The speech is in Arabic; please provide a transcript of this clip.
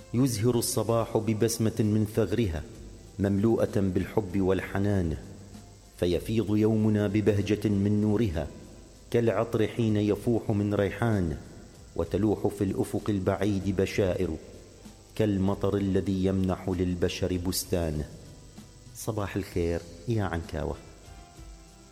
يزهر الصباح ببسمة من ثغرها مملوءة بالحب والحنان، فيفيض يومنا ببهجة من نورها كالعطر حين يفوح من ريحان، وتلوح في الأفق البعيد بشائر كالمطر الذي يمنح للبشر بستان. صباح الخير يا عنكاوة.